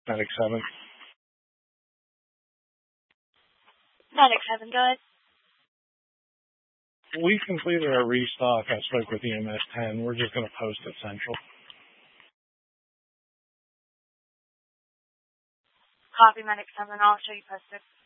Medic 7. Medic 7, go ahead. We completed our restock. I spoke with EMS 10. We're just going to post at Central. Copy, Medic 7. I'll show you posted.